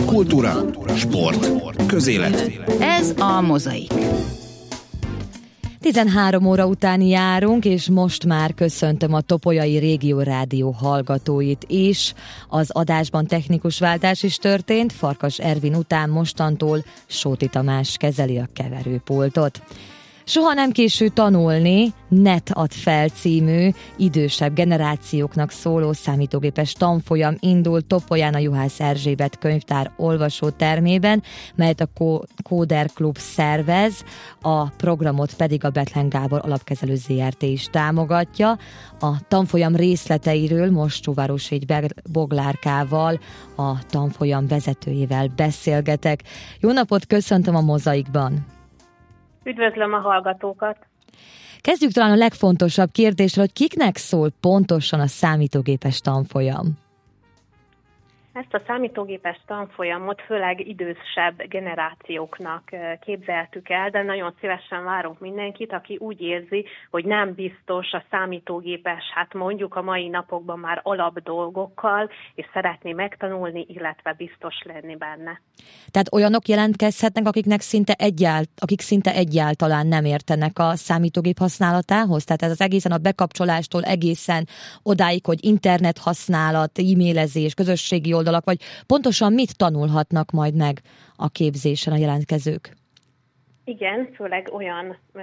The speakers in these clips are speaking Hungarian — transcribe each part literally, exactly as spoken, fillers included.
Kultúra, sport, közélet. Ez a Mozaik. tizenhárom óra után járunk, és most már köszöntöm a Topolyai Régió Rádió hallgatóit is. Az adásban technikus váltás is történt, Farkas Ervin után mostantól Sóti Tamás kezeli a keverőpultot. Soha nem késő tanulni, Net ad fel című idősebb generációknak szóló számítógépes tanfolyam indul Topolyán a Juhász Erzsébet könyvtár olvasótermében, melyet a Kóder Klub szervez, a programot pedig a Bethlen Gábor Alapkezelő zé er té is támogatja. A tanfolyam részleteiről most Csóvároségy Boglárkával, a tanfolyam vezetőjével beszélgetek. Jó napot, köszöntöm a Mozaikban! Üdvözlöm a hallgatókat! Kezdjük talán a legfontosabb kérdésről, hogy kiknek szól pontosan a számítógépes tanfolyam? Ezt a számítógépes tanfolyamot főleg idősebb generációknak képzeltük el, de nagyon szívesen várunk mindenkit, aki úgy érzi, hogy nem biztos a számítógépes, hát mondjuk a mai napokban már alapdolgokkal, és szeretné megtanulni, illetve biztos lenni benne. Tehát olyanok jelentkezhetnek, akiknek szinte egyált, akik szinte egyáltalán nem értenek a számítógép használatához? Tehát ez az egészen a bekapcsolástól egészen odáig, hogy internet használat, e-mailezés, közösségi oldalak, vagy pontosan mit tanulhatnak majd meg a képzésen a jelentkezők? Igen, főleg olyan ö,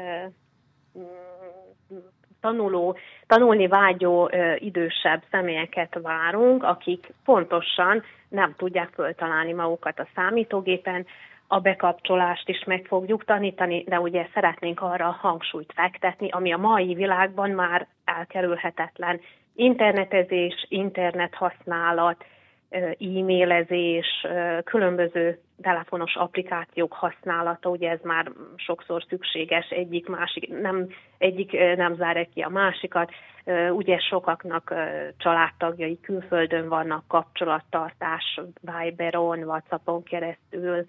tanuló, tanulni vágyó ö, idősebb személyeket várunk, akik pontosan nem tudják föltalálni magukat a számítógépen. A bekapcsolást is meg fogjuk tanítani, de ugye szeretnénk arra hangsúlyt fektetni, ami a mai világban már elkerülhetetlen. Internetezés, internethasználat, e-mailezés, különböző telefonos applikációk használata, ugye ez már sokszor szükséges, egyik másik, nem, egyik nem zárja ki a másikat. Ugye sokaknak családtagjai külföldön vannak, kapcsolattartás Viberon, WhatsAppon keresztül.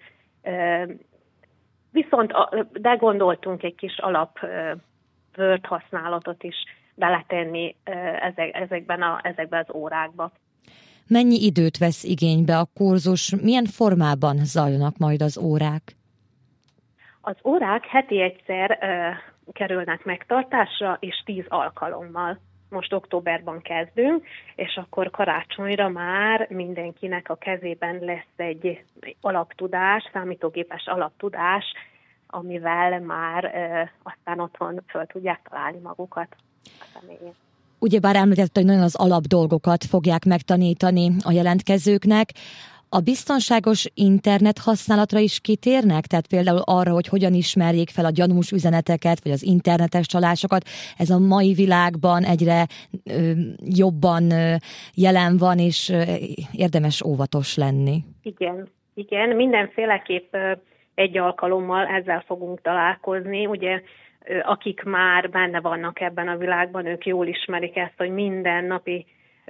Viszont, de gondoltunk egy kis alap Word használatot is beletenni ezekben, a, ezekben az órákba. Mennyi időt vesz igénybe a kurzus? Milyen formában zajlanak majd az órák? Az órák heti egyszer ö, kerülnek megtartásra, és tíz alkalommal. Most októberben kezdünk, és akkor karácsonyra már mindenkinek a kezében lesz egy alaptudás, számítógépes alaptudás, amivel már ö, aztán otthon föl tudják találni magukat a személyén. Ugyebár említett, hogy nagyon az alapdolgokat fogják megtanítani a jelentkezőknek. A biztonságos internet használatra is kitérnek? Tehát például arra, hogy hogyan ismerjék fel a gyanús üzeneteket, vagy az internetes csalásokat. Ez a mai világban egyre ö, jobban ö, jelen van, és ö, érdemes óvatos lenni. Igen, igen, mindenféleképp ö, egy alkalommal ezzel fogunk találkozni. Ugye akik már benne vannak ebben a világban, ők jól ismerik ezt, hogy mindennapi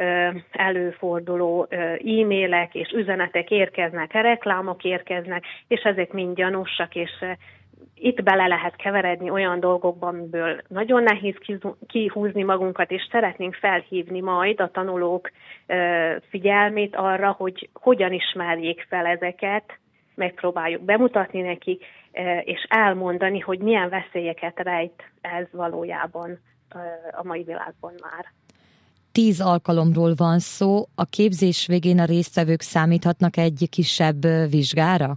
előforduló e-mailek és üzenetek érkeznek, reklámok érkeznek, és ezek mind gyanúsak, és itt bele lehet keveredni olyan dolgokban, amiből nagyon nehéz kihúzni magunkat, és szeretnénk felhívni majd a tanulók figyelmét arra, hogy hogyan ismerjék fel ezeket, megpróbáljuk bemutatni nekik, és elmondani, hogy milyen veszélyeket rejt ez valójában a mai világban már. Tíz alkalomról van szó. A képzés végén a résztvevők számíthatnak egy kisebb vizsgára?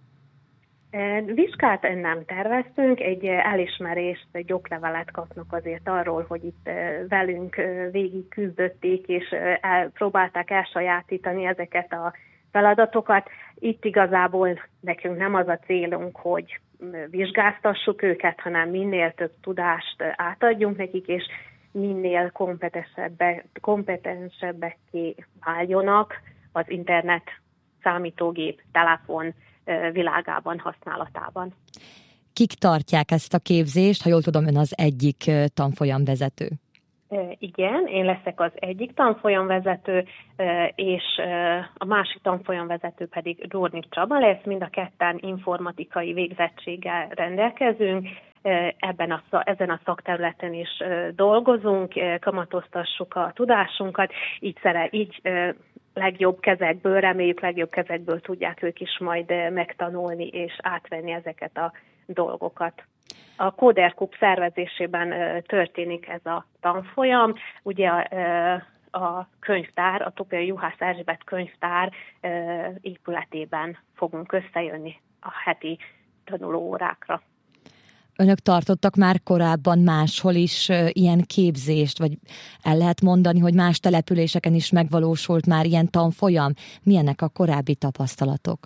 Vizsgát nem terveztünk, egy elismerést, egy oklevelet kapnak azért arról, hogy itt velünk végig küzdötték, és próbálták elsajátítani ezeket a feladatokat. Itt igazából nekünk nem az a célunk, hogy vizsgáztassuk őket, hanem minél több tudást átadjunk nekik, és minél kompetensebbek, kompetensebbeké váljonak az internet, számítógép, telefon világában, használatában. Kik tartják ezt a képzést? Ha jól tudom, ön az egyik tanfolyamvezető. Igen, én leszek az egyik tanfolyamvezető, és a másik tanfolyamvezető pedig Dornik Csaba lesz, mind a ketten informatikai végzettséggel rendelkezünk, ebben a, ezen a szakterületen is dolgozunk, kamatoztassuk a tudásunkat, így, szere, így legjobb kezekből, reméljük legjobb kezekből tudják ők is majd megtanulni és átvenni ezeket a dolgokat. A Coder Cup szervezésében történik ez a tanfolyam. Ugye a, a könyvtár, a Topolyai Juhász Erzsébet könyvtár épületében fogunk összejönni a heti tanulóórákra. Önök tartottak már korábban máshol is ilyen képzést, vagy el lehet mondani, hogy más településeken is megvalósult már ilyen tanfolyam? Milyenek a korábbi tapasztalatok?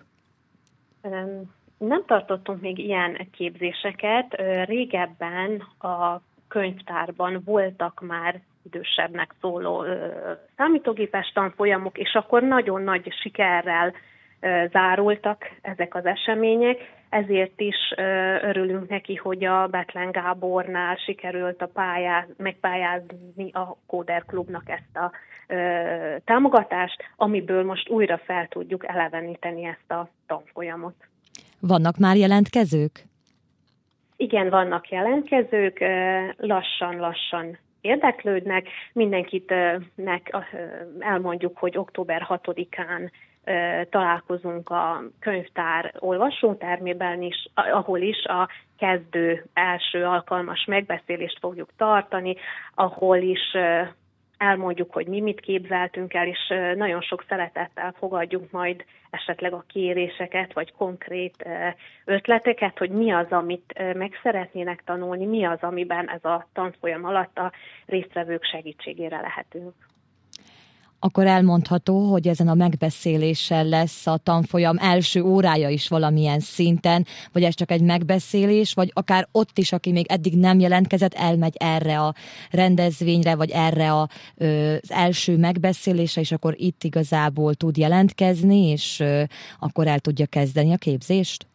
Nem tartottunk még ilyen képzéseket. Régebben a könyvtárban voltak már idősebbnek szóló számítógépes tanfolyamok, és akkor nagyon nagy sikerrel zárultak ezek az események, ezért is örülünk neki, hogy a Bethlen Gábornál sikerült a pályáz, megpályázni a Coder Klubnak ezt a ö, támogatást, amiből most újra fel tudjuk eleveníteni ezt a tanfolyamot. Vannak már jelentkezők? Igen, vannak jelentkezők, lassan-lassan érdeklődnek. Mindenkitnek elmondjuk, hogy október hatodikán találkozunk a könyvtár olvasótermében is, ahol is a kezdő első alkalmas megbeszélést fogjuk tartani, ahol is elmondjuk, hogy mi mit képzeltünk el, és nagyon sok szeretettel fogadjuk majd esetleg a kéréseket, vagy konkrét ötleteket, hogy mi az, amit meg szeretnének tanulni, mi az, amiben ez a tanfolyam alatt a résztvevők segítségére lehetünk. Akkor elmondható, hogy ezen a megbeszéléssel lesz a tanfolyam első órája is valamilyen szinten, vagy ez csak egy megbeszélés, vagy akár ott is, aki még eddig nem jelentkezett, elmegy erre a rendezvényre, vagy erre a, az első megbeszélésre, és akkor itt igazából tud jelentkezni, és akkor el tudja kezdeni a képzést?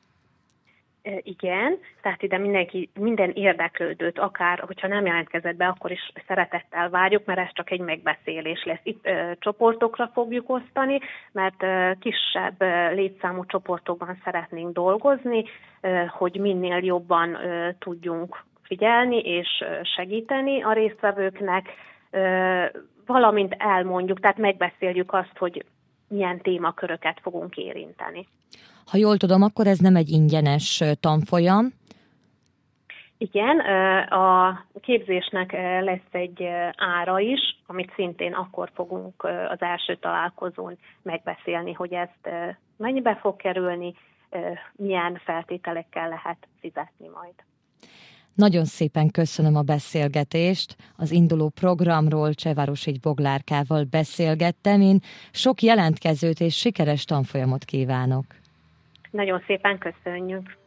Igen, tehát ide mindenki, minden érdeklődőt, akár, hogyha nem jelentkezett be, akkor is szeretettel várjuk, mert ez csak egy megbeszélés lesz. Itt ö, csoportokra fogjuk osztani, mert ö, kisebb ö, létszámú csoportokban szeretnénk dolgozni, ö, hogy minél jobban ö, tudjunk figyelni és ö, segíteni a résztvevőknek, ö, valamint elmondjuk, tehát megbeszéljük azt, hogy milyen témaköröket fogunk érinteni. Ha jól tudom, akkor ez nem egy ingyenes tanfolyam. Igen, a képzésnek lesz egy ára is, amit szintén akkor fogunk az első találkozón megbeszélni, hogy ezt mennyibe fog kerülni, milyen feltételekkel lehet fizetni majd. Nagyon szépen köszönöm a beszélgetést. Az induló programról Csevárosi Boglárkával beszélgettem. Én sok jelentkezőt és sikeres tanfolyamot kívánok. Nagyon szépen köszönjük.